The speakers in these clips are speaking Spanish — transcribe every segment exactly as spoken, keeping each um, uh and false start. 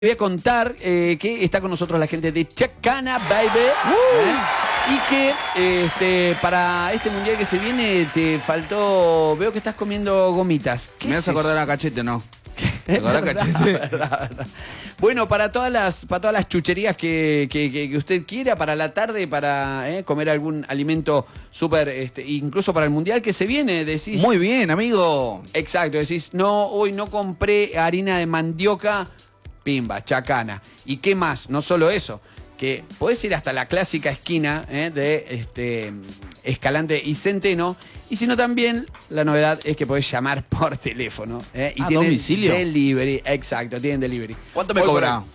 Voy a contar eh, que está con nosotros la gente de Chacana, baby. Uh. ¿eh? Y que eh, este, para este mundial que se viene te faltó. Veo que estás comiendo gomitas. ¿Qué Me es vas a acordar a Cachete, ¿no? ¿Te eso? acordás, Verdad, Cachete? verdad, verdad. Bueno, para todas las, para todas las chucherías que, que, que, que usted quiera, para la tarde, para eh, comer algún alimento súper, este, incluso para el mundial que se viene, decís. Muy bien, amigo. Exacto, decís, no, hoy no compré harina de mandioca. Pimba, Chacana. ¿Y qué más? No solo eso, que podés ir hasta la clásica esquina eh, de este, Escalante y Centeno, y sino también la novedad es que podés llamar por teléfono. Eh, y ¿A tienen domicilio? delivery, exacto, tienen delivery. ¿Cuánto me Hoy por cobra? hoy.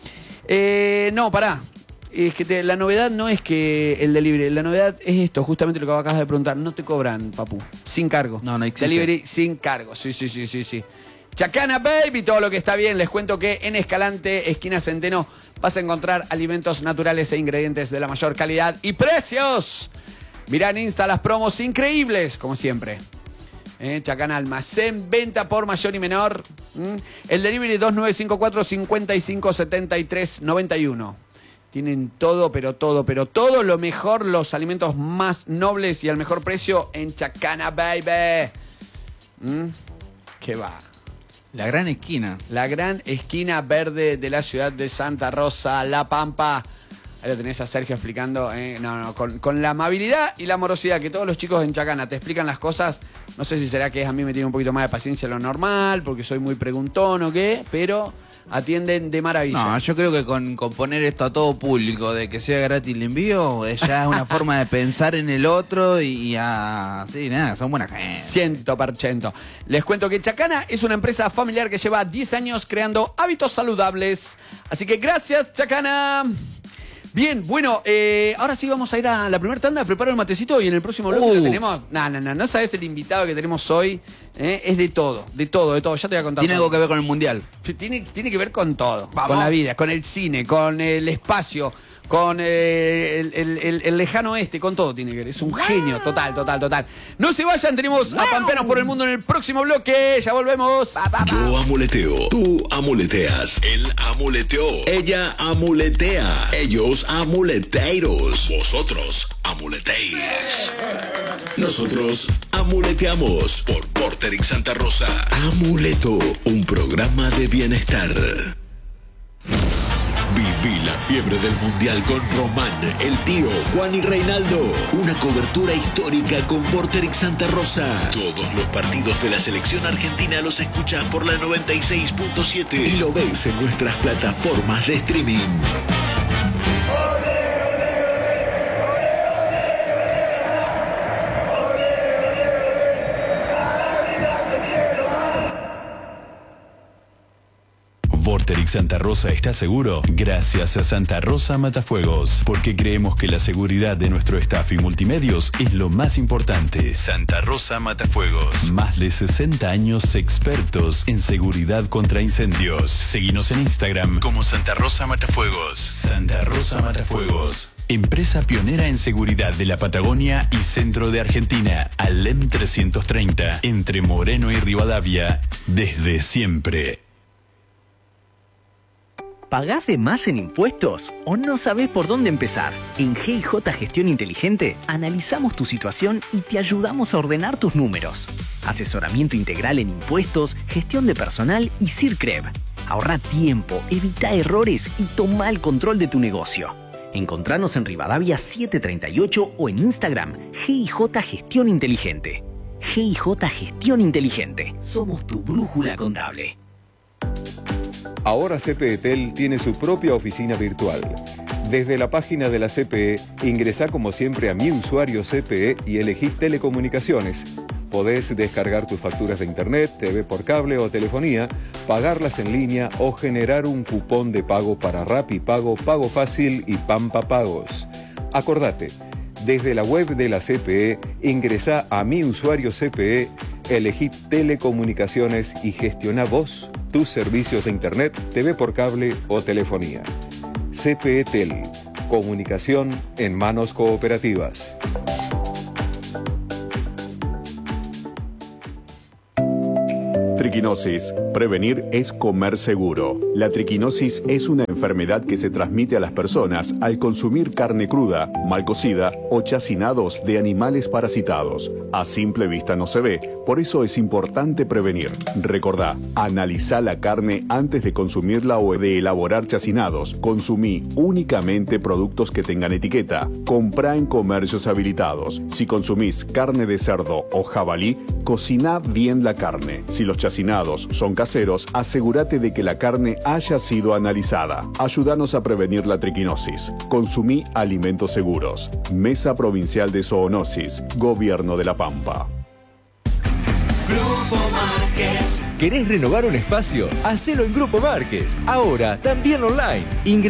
Eh, no, pará. Es que te- la novedad no es que el delivery, la novedad es esto, justamente lo que acabas de preguntar. No te cobran, papu, sin cargo. No, no existe. Delivery sin cargo, sí, sí, sí, sí, sí. Chacana, baby, todo lo que está bien. Les cuento que en Escalante, esquina Centeno, vas a encontrar alimentos naturales e ingredientes de la mayor calidad y precios. Mirá en Insta las promos increíbles, como siempre. Eh, Chacana Almacén, venta por mayor y menor. ¿Mm? El delivery dos nueve cinco cuatro, cinco cinco siete tres nueve uno. Tienen todo, pero todo, pero todo lo mejor, los alimentos más nobles y al mejor precio en Chacana, baby. ¿Mm? ¿Qué va? La gran esquina. La gran esquina verde de la ciudad de Santa Rosa, La Pampa. Ahí lo tenés a Sergio explicando, eh, no, no, con, con la amabilidad y la amorosidad que todos los chicos en Chacana te explican las cosas. No sé si será que a mí me tiene un poquito más de paciencia de lo normal, porque soy muy preguntón o qué, pero atienden de maravilla. No, yo creo que con, con poner esto a todo público, de que sea gratis el envío, es ya una forma de pensar en el otro y, y a... Sí, nada, son buena gente. Ciento por ciento. Les cuento que Chacana es una empresa familiar que lleva diez años creando hábitos saludables. Así que gracias, Chacana. Bien, bueno, eh, ahora sí vamos a ir a la primera tanda, preparo el matecito y en el próximo bloque Uh. lo tenemos. No, no, no, no sabes el invitado que tenemos hoy. eh, es de todo, de todo, de todo. Ya te voy a contar. Tiene todo. algo que ver con el mundial. Sí, Tiene, tiene que ver con todo, Vamos. con la vida, con el cine, con el espacio, con eh, el, el- el- el lejano oeste, con todo tiene que ver. Es un genio, total, total, total. No se vayan, tenemos a Pampeanos por el Mundo en el próximo bloque. Ya volvemos. Yo amuleteo, tú amuleteas, él amuleteó, ella amuletea, ellos amuleteiros, vosotros amuletéis. Nosotros amuleteamos por Vorterix Santa Rosa. Amuleto, un programa de bienestar. Viví la fiebre del mundial con Román, el tío, Juan y Reinaldo. Una cobertura histórica con Vorterix Santa Rosa. Todos los partidos de la selección argentina los escuchas por la noventa y seis punto siete y lo ves en nuestras plataformas de streaming. Vorterix Santa Rosa está seguro gracias a Santa Rosa Matafuegos, porque creemos que la seguridad de nuestro staff y multimedios es lo más importante. Santa Rosa Matafuegos, más de sesenta años expertos en seguridad contra incendios. Seguinos en Instagram como Santa Rosa Matafuegos. Santa Rosa Matafuegos, empresa pionera en seguridad de la Patagonia y centro de Argentina. Alem trescientos treinta, entre Moreno y Rivadavia, desde siempre. ¿Pagás de más en impuestos o no sabés por dónde empezar? En G I J Gestión Inteligente analizamos tu situación y te ayudamos a ordenar tus números. Asesoramiento integral en impuestos, gestión de personal y CIRCREV. Ahorra tiempo, evita errores y toma el control de tu negocio. Encontranos en Rivadavia setecientos treinta y ocho o en Instagram G I J Gestión Inteligente. G I J Gestión Inteligente. Somos tu brújula contable. Ahora C P E Tel tiene su propia oficina virtual. Desde la página de la C P E, ingresá como siempre a Mi Usuario C P E y elegí Telecomunicaciones. Podés descargar tus facturas de internet, T V por cable o telefonía, pagarlas en línea o generar un cupón de pago para Rappi Pago, Pago Fácil y Pampa Pagos. Acordate, desde la web de la C P E, ingresá a Mi Usuario C P E, elegí Telecomunicaciones y gestiona vos tus servicios de internet, T V por cable o telefonía. C P E Tel, comunicación en manos cooperativas. Triquinosis. Prevenir es comer seguro. La triquinosis es una enfermedad que se transmite a las personas al consumir carne cruda, mal cocida o chacinados de animales parasitados. A simple vista no se ve, por eso es importante prevenir. Recordá, analizá la carne antes de consumirla o de elaborar chacinados. Consumí únicamente productos que tengan etiqueta. Comprá en comercios habilitados. Si consumís carne de cerdo o jabalí, cocina bien la carne. Si los chacinados son caseros, asegúrate de que la carne haya sido analizada. Ayúdanos a prevenir la triquinosis. Consumí alimentos seguros. Mesa Provincial de Zoonosis. Gobierno de La Pampa. Grupo Márquez. ¿Querés renovar un espacio? Hacelo en Grupo Márquez. Ahora también online. Ingresá